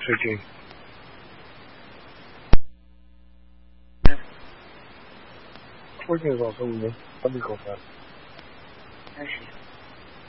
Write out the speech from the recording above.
最近。最近倒是没搞啥。 那行。